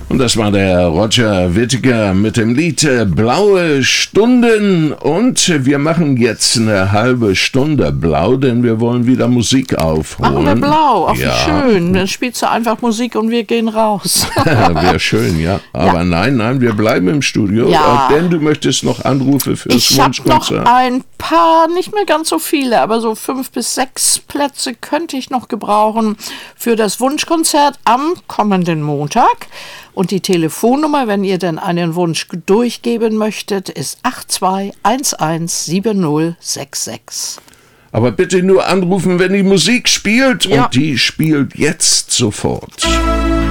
Und das war der Roger Whittaker mit dem Lied Blaue Stunden. Und wir machen jetzt eine halbe Stunde blau, denn wir wollen wieder Musik aufholen. Machen wir blau, auch ja. Wie schön. Dann spielst du einfach Musik und wir gehen raus. Wäre schön, ja. Aber nein, wir bleiben im Studio, denn du möchtest noch Anrufe fürs Wunschkonzert. Ich habe noch ein paar, nicht mehr ganz so viele, aber so 5 bis 6 Plätze könnte ich noch gebrauchen für das Wunschkonzert am kommenden Montag. Und die Telefonnummer, wenn ihr denn einen Wunsch durchgeben möchtet, ist 82117066. Aber bitte nur anrufen, wenn die Musik spielt. Ja. Und die spielt jetzt sofort.